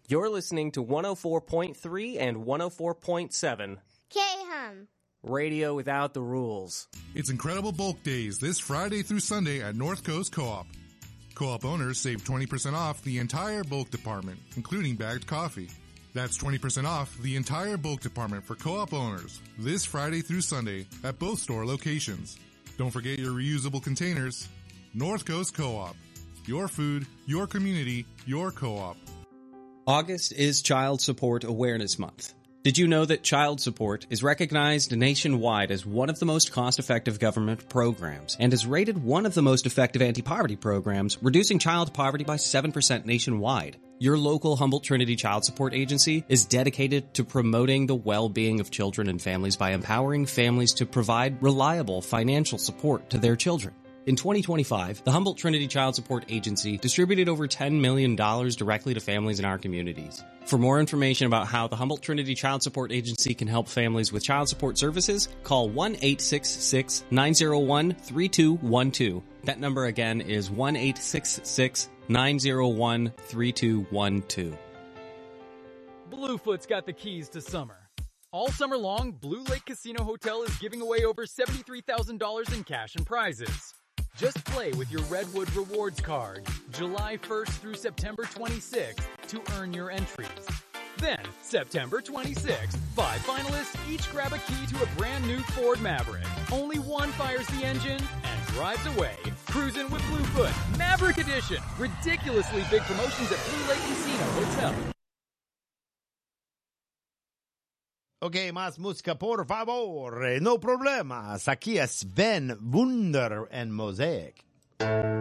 You're listening to 104.3 and 104.7. K-Hum. Radio without the rules. It's Incredible Bulk Days this Friday through Sunday at North Coast Co-op. Co-op owners save 20% off the entire bulk department, including bagged coffee. That's 20% off the entire bulk department for co-op owners this Friday through Sunday at both store locations. Don't forget your reusable containers. North Coast Co-op. Your food, your community, your co-op. August is Child Support Awareness Month. Did you know that child support is recognized nationwide as one of the most cost-effective government programs and is rated one of the most effective anti-poverty programs, reducing child poverty by 7% nationwide? Your local Humboldt Trinity Child Support Agency is dedicated to promoting the well-being of children and families by empowering families to provide reliable financial support to their children. In 2025, the Humboldt Trinity Child Support Agency distributed over $10 million directly to families in our communities. For more information about how the Humboldt Trinity Child Support Agency can help families with child support services, call 1-866-901-3212. That number again is 1-866-901-3212. Bluefoot's got the keys to summer. All summer long, Blue Lake Casino Hotel is giving away over $73,000 in cash and prizes. Just play with your Redwood Rewards card July 1st through September 26th to earn your entries. Then, September 26th, 5 finalists each grab a key to a brand new Ford Maverick. Only one fires the engine and drives away. Cruising with Bluefoot, Maverick Edition. Ridiculously big promotions at Blue Lake Casino Hotel. Ok, más música, por favor. No problemas. Aquí es Sven Wunder en Mosaic.